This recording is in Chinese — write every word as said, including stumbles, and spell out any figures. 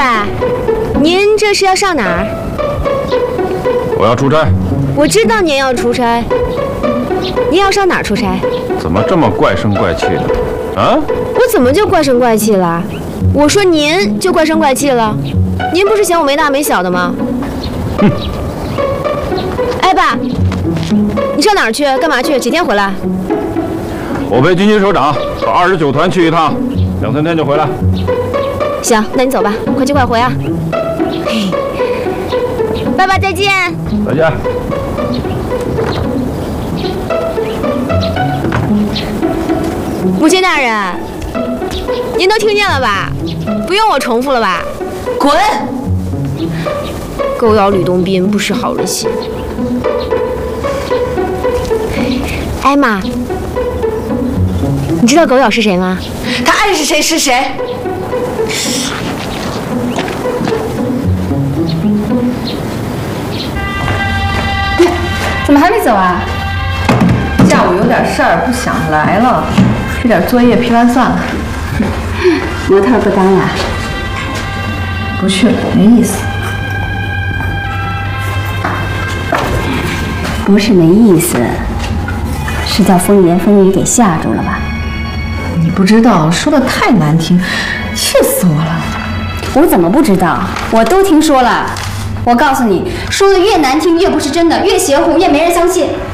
爸，您这是要上哪儿？ 我要出差。 我知道您要出差，您要上哪儿出差？ 怎么这么怪声怪气的？啊？ 我怎么就怪声怪气了？我说您就怪声怪气了，您不是嫌我没大没小的吗？ 哼！ 哎，爸，你上哪儿去？干嘛去？几天回来？ 我陪军区首长到二十九团去一趟，两三天就回来。 行，那你走吧，快去快回啊！嘿，爸爸再见。 再见。 母亲大人，您都听见了吧？不用我重复了吧？ 滚！ 狗咬吕洞宾，不识好人心。哎妈，你知道狗咬是谁吗？ 他爱是谁是谁。 怎么还没走啊？下午有点事儿，不想来了。这点作业批完算了。 模特不当了？ 不去了，没意思。 不是没意思，是叫风言风语给吓住了吧？ 你不知道，说的太难听，气死我了。 我怎么不知道？我都听说了。我告诉你，说的越难听越不是真的，越邪乎越没人相信。